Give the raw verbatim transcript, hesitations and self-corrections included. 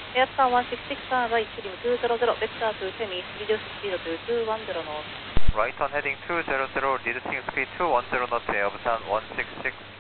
Airtown one six six by trim two hundred, vector to semi, reduce speed to two one zero knots. Right on heading two hundred, reducing speed two one zero knots, Air Busan one six six.